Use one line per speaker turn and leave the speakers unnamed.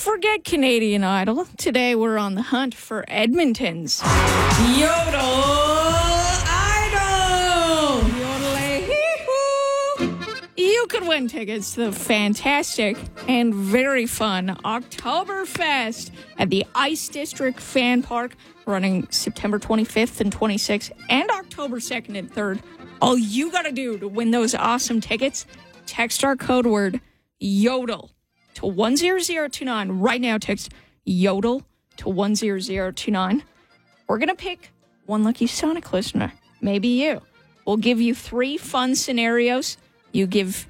Forget Canadian Idol. Today we're on the hunt for Edmonton's Yodel Idol. Yodel-a-hee-hoo. You could win tickets to the fantastic and very fun Oktoberfest at the Ice District Fan Park, running September 25th and 26th and October 2nd and 3rd. All you got to do to win those awesome tickets, text our code word YODEL to 10029. Right now, text YODEL to 10029. We're going to pick one lucky Sonic listener, maybe you. We'll give you 3 fun scenarios. You give